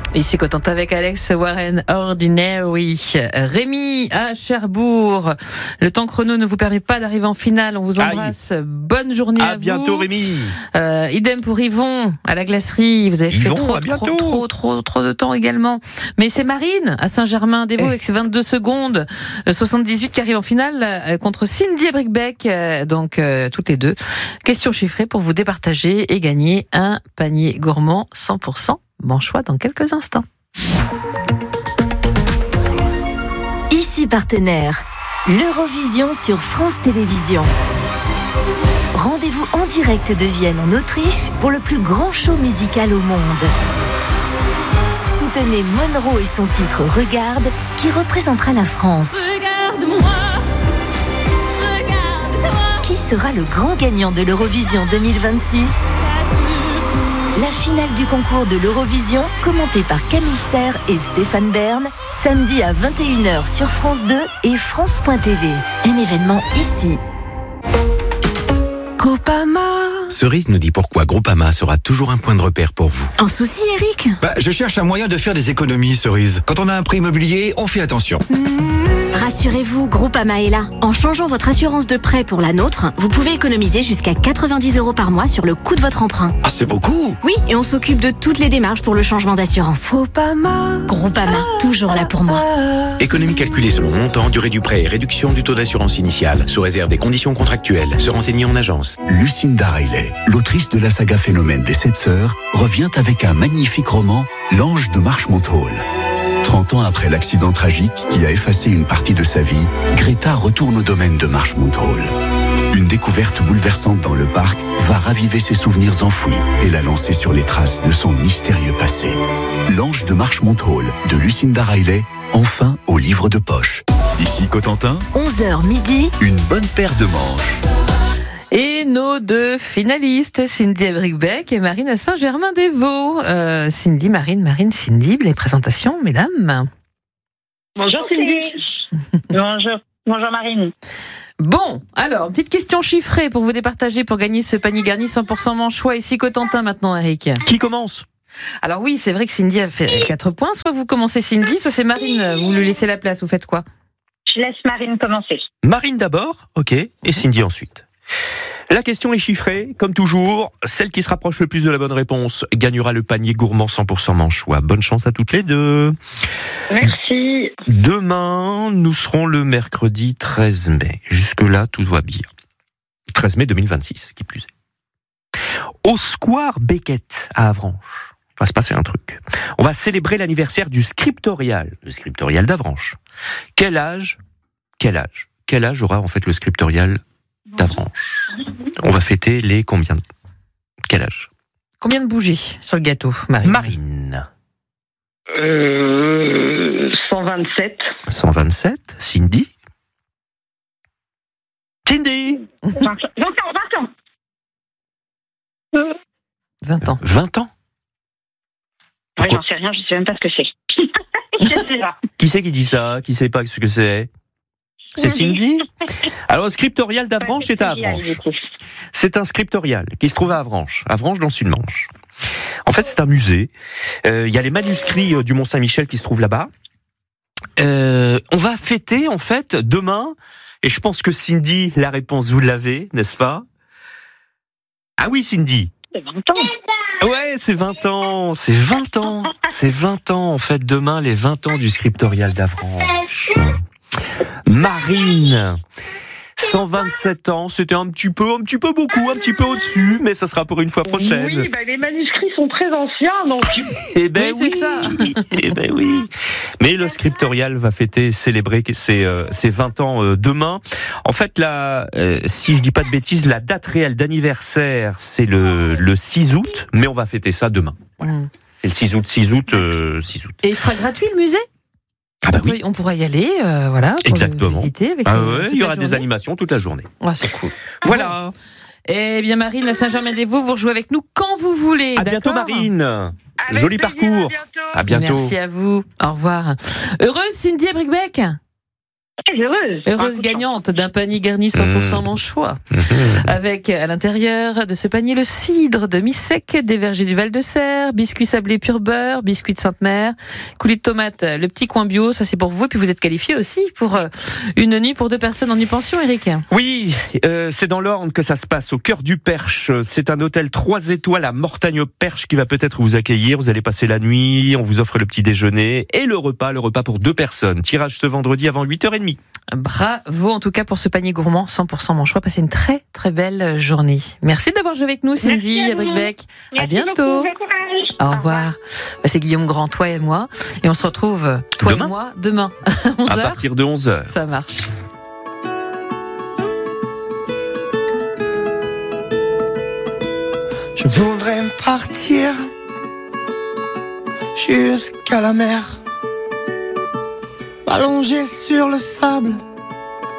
Ici Cotentin avec Alex Warren, Ordinary. Rémi à Cherbourg. Le temps chrono ne vous permet pas d'arriver en finale. On vous embrasse. Bonne journée à vous. À bientôt Rémi. Idem pour Yvon à la glacerie. Vous avez fait trop de temps également. Mais c'est Marine à Saint-Germain-des-Vaux avec ses 22 secondes 78 qui arrive en finale contre Cindy à Bricbec. Donc toutes les deux. Question chiffrée pour vous départager et gagner un panier gourmand 100% Manchois dans quelques instants. Ici partenaire, l'Eurovision sur France Télévisions. Rendez-vous en direct de Vienne en Autriche pour le plus grand show musical au monde. Soutenez Monroe et son titre Regarde qui représentera la France. Regarde-moi, regarde-toi. Qui sera le grand gagnant de l'Eurovision 2026 ? La finale du concours de l'Eurovision, commentée par Camille Serre et Stéphane Bern, samedi à 21h sur France 2 et France.tv. Un événement ici. Groupama. Cerise nous dit pourquoi Groupama sera toujours un point de repère pour vous. Un souci, Eric ? Je cherche un moyen de faire des économies, Cerise. Quand on a un prêt immobilier, on fait attention. Rassurez-vous, Groupama est là. En changeant votre assurance de prêt pour la nôtre, vous pouvez économiser jusqu'à 90 € par mois sur le coût de votre emprunt. Ah, c'est beaucoup! Oui, et on s'occupe de toutes les démarches pour le changement d'assurance. Groupama, toujours là pour moi. Économie calculée selon montant, durée du prêt et réduction du taux d'assurance initiale, sous réserve des conditions contractuelles. Se renseigner en agence. Lucinda Riley, l'autrice de la saga Phénomène des 7 sœurs, revient avec un magnifique roman, L'Ange de Marchmont Hall. 30 ans après l'accident tragique qui a effacé une partie de sa vie, Greta retourne au domaine de Marchmont Hall. Une découverte bouleversante dans le parc va raviver ses souvenirs enfouis et la lancer sur les traces de son mystérieux passé. L'Ange de Marchmont Hall de Lucinda Riley, enfin au livre de poche. Ici Cotentin, 11h midi, une bonne paire de manches. Et nos deux finalistes, Cindy à Bricbec et Marine à Saint-Germain-des-Vaux. Cindy, Marine, Cindy, les présentations, mesdames. Bonjour Cindy. Bonjour Marine. Bon, alors, petite question chiffrée pour vous départager pour gagner ce panier garni 100% Manchois. Ici Cotentin maintenant, Eric. Qui commence ? Alors oui, c'est vrai que Cindy a fait 4 points. Soit vous commencez Cindy, soit c'est Marine. Vous lui laissez la place, vous faites quoi ? Je laisse Marine commencer. Marine d'abord, ok, et Cindy ensuite. La question est chiffrée, comme toujours. Celle qui se rapproche le plus de la bonne réponse gagnera le panier gourmand 100% Manchois. Bonne chance à toutes les deux. Merci. Demain, nous serons le mercredi 13 mai. Jusque-là, tout va bien. 13 mai 2026, qui plus est. Au Square Beckett, à Avranches, va se passer un truc. On va célébrer l'anniversaire du scriptorial, le scriptorial d'Avranches. Quel âge aura en fait le scriptorial d'Avranches? On va fêter les combien? Quel âge? Combien de bougies sur le gâteau, Marine? 127. 127. Cindy? 20 ans. 20 ans. 20 ans? Ouais, j'en sais rien, je sais même pas ce que c'est. Je sais pas. Qui c'est qui dit ça? Qui sait pas ce que c'est? C'est Cindy? Alors, le scriptorial d'Avranches est à Avranches. C'est un scriptorial qui se trouve à Avranches dans le Sud-Manche. En fait, c'est un musée. Il y a les manuscrits du Mont-Saint-Michel qui se trouvent là-bas. On va fêter, en fait, demain, et je pense que Cindy, la réponse, vous l'avez, n'est-ce pas? Ah oui, Cindy. C'est 20 ans. Ouais, c'est 20 ans. C'est 20 ans. C'est 20 ans, en fait, demain, les 20 ans du scriptorial d'Avranches. Marine, 127 ans, c'était un petit peu beaucoup, un petit peu au-dessus, mais ça sera pour une fois prochaine. Oui, les manuscrits sont très anciens, donc... Eh ben oui, c'est ça. Eh ben oui. Mais le scriptorial va célébrer ses 20 ans demain. En fait, là, si je dis pas de bêtises, la date réelle d'anniversaire, c'est le 6 août, mais on va fêter ça demain. Voilà. C'est le 6 août. Et il sera gratuit, le musée? Ah bah oui. On pourra y aller, voilà, pour exactement. Le visiter avec il y aura des animations toute la journée. Ouais, c'est cool. Voilà. Eh bien, Marine, à Saint-Germain-des-Vaux, vous rejouez avec nous quand vous voulez. À bientôt, Marine. Avec Joli plaisir, parcours. À bientôt. Merci à vous. Au revoir. Heureuse, Cindy à Bricbec? Heureuse gagnante d'un panier garni 100% Manchois. Avec à l'intérieur de ce panier le cidre de Missec, des vergers du Val-de-Serre, Sainte-Mère, biscuits sablés pur beurre, biscuits de Sainte-Mère, coulis de tomates, le petit coin bio, ça c'est pour vous. Et puis vous êtes qualifié aussi pour une nuit pour 2 personnes en nuit-pension, Eric. Oui, c'est dans l'Orne que ça se passe, au cœur du Perche. C'est un hôtel 3 étoiles à Mortagne-au-Perche qui va peut-être vous accueillir. Vous allez passer la nuit, on vous offre le petit déjeuner et le repas pour 2 personnes. Tirage ce vendredi avant 8h30. Bravo en tout cas pour ce panier gourmand 100% mon choix. Passez une très très belle journée. Merci d'avoir joué avec nous, Cindy et Brickbeck. À bientôt. Au revoir. C'est Guillaume Grand, toi et moi. Et on se retrouve, toi demain. Et moi, demain. 11h. À partir de 11h. Ça marche. Je voudrais partir jusqu'à la mer, allongé sur le sable,